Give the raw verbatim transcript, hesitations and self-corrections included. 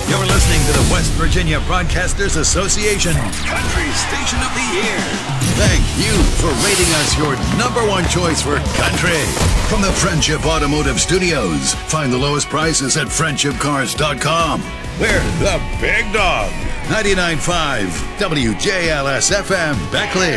You're listening to the West Virginia Broadcasters Association Country Station of the Year. Thank you for rating us your number one choice for country. From the Friendship Automotive Studios, find the lowest prices at friendship cars dot com. We're the big dog. ninety-nine point five W J L S F M Beckley.